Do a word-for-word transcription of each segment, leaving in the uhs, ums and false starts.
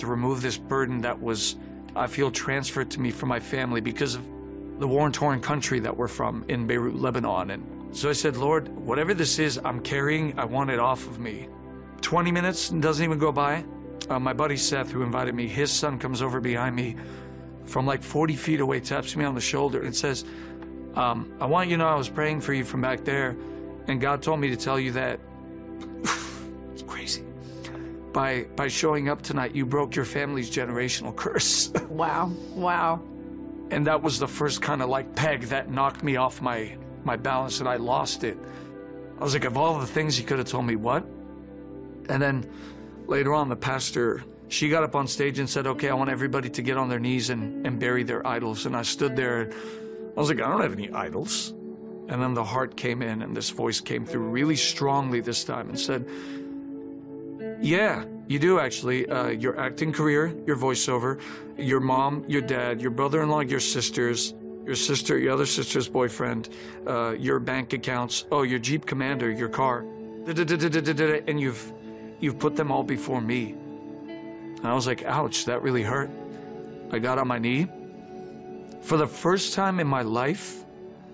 to remove this burden that was, I feel, transferred to me from my family because of the war-torn country that we're from in Beirut, Lebanon. And so I said, Lord, whatever this is I'm carrying, I want it off of me. twenty minutes doesn't even go by. Uh, my buddy Seth, who invited me, his son comes over behind me from like forty feet away, taps me on the shoulder and says, um, I want you to know I was praying for you from back there, and God told me to tell you that it's crazy. By, by showing up tonight, you broke your family's generational curse. Wow, wow. And that was the first kind of like peg that knocked me off my, my balance, and I lost it. I was like, of all the things he could have told me, what? And then later on, the pastor, she got up on stage and said, okay, I want everybody to get on their knees and, and bury their idols. And I stood there and I was like, I don't have any idols. And then the heart came in and this voice came through really strongly this time and said, yeah, you do actually. Uh, your acting career, your voiceover, your mom, your dad, your brother-in-law, your sisters, your sister, your other sister's boyfriend, uh, your bank accounts, oh, your Jeep Commander, your car, and you've, you've put them all before me. And I was like, ouch, that really hurt. I got on my knee. For the first time in my life,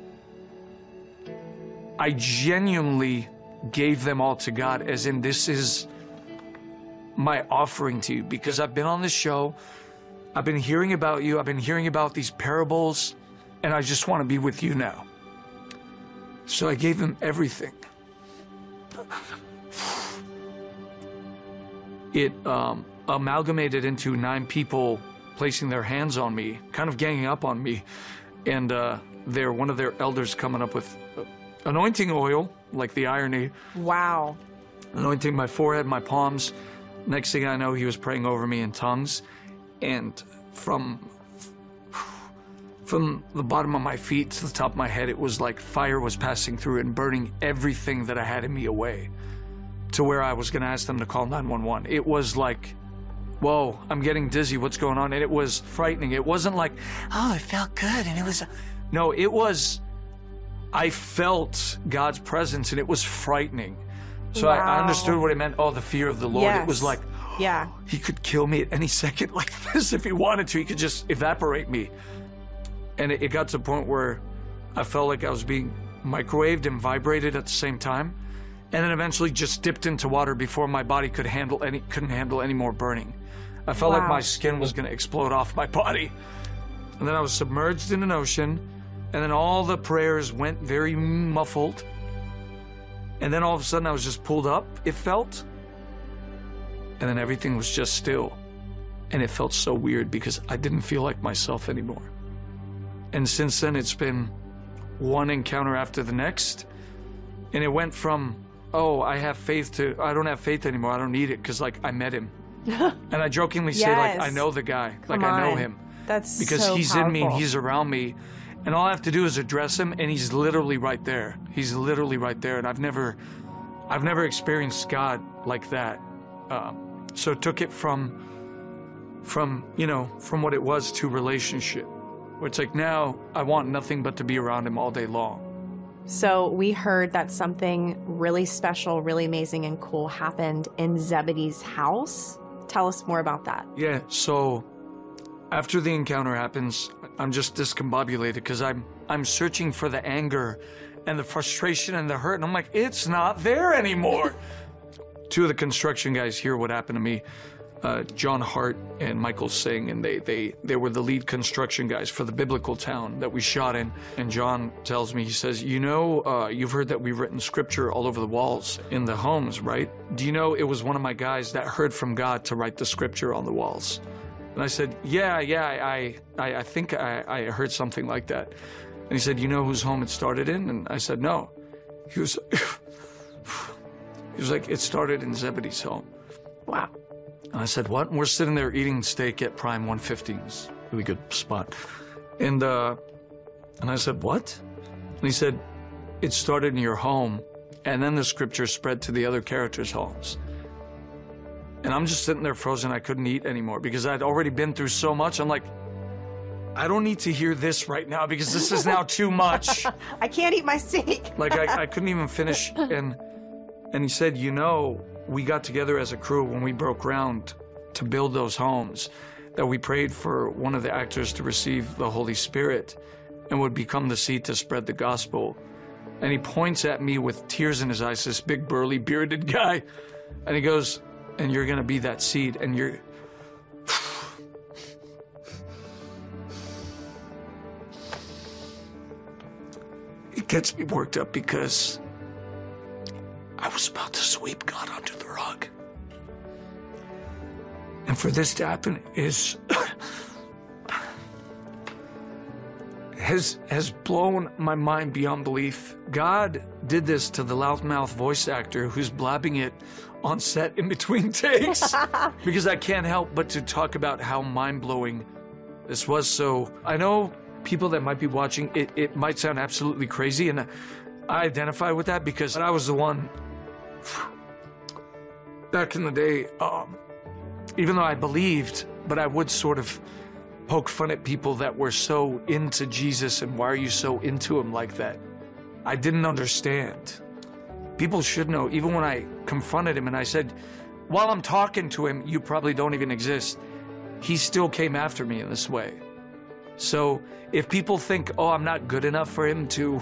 I genuinely gave them all to God, as in this is my offering to you, because I've been on this show, I've been hearing about you, I've been hearing about these parables, and I just want to be with you now. So I gave him everything. It um, amalgamated into nine people placing their hands on me, kind of ganging up on me, and uh, they're one of their elders coming up with uh, anointing oil, like the irony. Wow. Anointing my forehead, my palms. Next thing I know, he was praying over me in tongues, and from from the bottom of my feet to the top of my head, it was like fire was passing through and burning everything that I had in me away, to where I was going to ask them to call nine one one. It was like, whoa, I'm getting dizzy, what's going on? And it was frightening. It wasn't like, oh, it felt good, and it was, no, it was, I felt God's presence, and it was frightening. So wow. I, I understood what it meant, oh, the fear of the Lord. Yes. It was like, yeah, he could kill me at any second like this if he wanted to. He could just evaporate me. And it, it got to the point where I felt like I was being microwaved and vibrated at the same time. And then eventually just dipped into water before my body could handle any, couldn't handle any more burning. I felt wow. like my skin was gonna explode off my body. And then I was submerged in an ocean, and then all the prayers went very muffled. And then all of a sudden I was just pulled up, it felt. And then everything was just still. And it felt so weird because I didn't feel like myself anymore. And since then it's been one encounter after the next. And it went from, oh, I have faith to, I don't have faith anymore, I don't need it, because like I met him. And I jokingly yes. say like, I know the guy, Come like on. I know him. That's Because so he's powerful. in me and he's around me. And all I have to do is address him, and he's literally right there. He's literally right there, and I've never, I've never experienced God like that. Um, so took it from, from you know, from what it was to relationship, where it's like now I want nothing but to be around him all day long. So we heard that something really special, really amazing and cool happened in Zebedee's house. Tell us more about that. Yeah, so after the encounter happens, I'm just discombobulated because I'm I'm searching for the anger and the frustration and the hurt, and I'm like, it's not there anymore. Two of the construction guys hear what happened to me, uh, John Hart and Michael Singh, and they, they, they were the lead construction guys for the biblical town that we shot in. And John tells me, he says, you know, uh, you've heard that we've written scripture all over the walls in the homes, right? Do you know it was one of my guys that heard from God to write the scripture on the walls? And I said, yeah, yeah, I, I, I think I, I heard something like that. And he said, you know whose home it started in? And I said, no. He was, he was like, it started in Zebedee's home. Wow. And I said, what? And we're sitting there eating steak at Prime one fifteen. It's a really good spot. And, uh, and I said, what? And he said, it started in your home, and then the scripture spread to the other characters' homes. And I'm just sitting there frozen. I couldn't eat anymore because I'd already been through so much. I'm like, I don't need to hear this right now because this is now too much. I can't eat my steak. Like, I, I couldn't even finish. And, and he said, you know, we got together as a crew when we broke ground to build those homes, that we prayed for one of the actors to receive the Holy Spirit and would become the seed to spread the gospel. And he points at me with tears in his eyes, this big burly bearded guy, and he goes, and you're gonna be that seed, and you're it gets me worked up because I was about to sweep God under the rug. And for this to happen is has has blown my mind beyond belief. God did this to the loudmouth voice actor who's blabbing it on set in between takes because I can't help but to talk about how mind-blowing this was. So I know people that might be watching, it, it might sound absolutely crazy, and I identify with that because I was the one back in the day, um, even though I believed, but I would sort of poke fun at people that were so into Jesus and why are you so into him like that? I didn't understand. People should know, even when I confronted him and I said, while I'm talking to him, you probably don't even exist, he still came after me in this way. So if people think, oh, I'm not good enough for him to...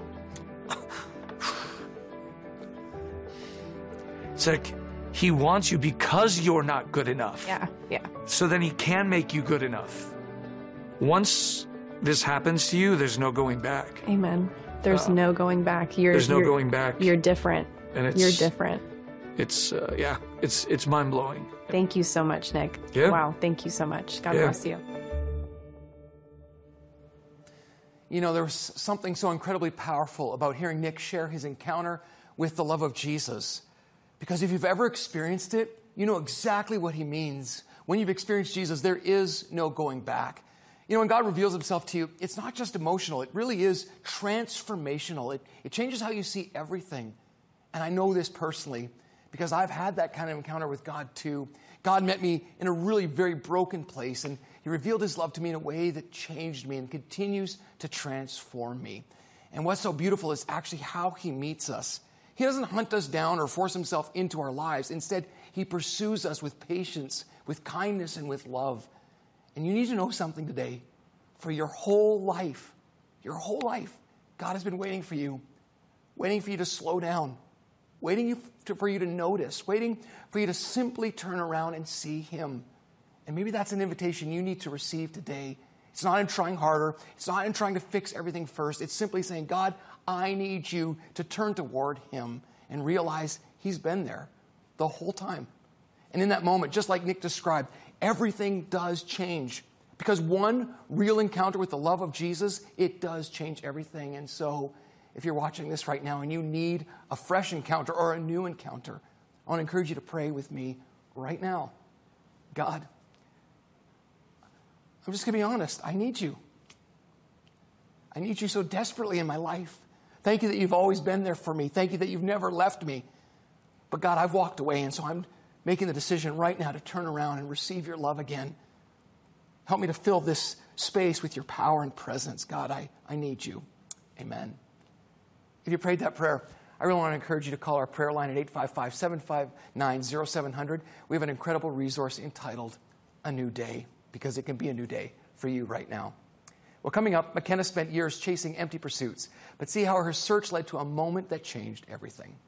It's like, he wants you because you're not good enough. Yeah, yeah. So then he can make you good enough. Once this happens to you, there's no going back. Amen. There's uh, no going back. You're, there's no you're, going back. You're different. And it's, you're different. It's, uh, yeah, it's, it's mind-blowing. Thank you so much, Nick. Yeah. Wow, thank you so much. God yeah. bless you. You know, there was something so incredibly powerful about hearing Nick share his encounter with the love of Jesus. Because if you've ever experienced it, you know exactly what he means. When you've experienced Jesus, there is no going back. You know, when God reveals himself to you, it's not just emotional. It really is transformational. It, it changes how you see everything. And I know this personally because I've had that kind of encounter with God too. God met me in a really very broken place, and he revealed his love to me in a way that changed me and continues to transform me. And what's so beautiful is actually how he meets us. He doesn't hunt us down or force himself into our lives. Instead, he pursues us with patience, with kindness, and with love. And you need to know something today. For your whole life, your whole life, God has been waiting for you, waiting for you to slow down, waiting for you to notice, waiting for you to simply turn around and see him. And maybe that's an invitation you need to receive today. It's not in trying harder. It's not in trying to fix everything first. It's simply saying, God, I need you to turn toward him and realize he's been there the whole time. And in that moment, just like Nick described, everything does change. Because one real encounter with the love of Jesus, it does change everything. And so if you're watching this right now and you need a fresh encounter or a new encounter, I want to encourage you to pray with me right now. God, I'm just going to be honest. I need you. I need you so desperately in my life. Thank you that you've always been there for me. Thank you that you've never left me. But God, I've walked away, and so I'm making the decision right now to turn around and receive your love again. Help me to fill this space with your power and presence. God, I, I need you. Amen. If you prayed that prayer, I really want to encourage you to call our prayer line at eight five five, seven five nine, zero seven zero zero. We have an incredible resource entitled A New Day, because it can be a new day for you right now. Well, coming up, McKenna spent years chasing empty pursuits, but see how her search led to a moment that changed everything.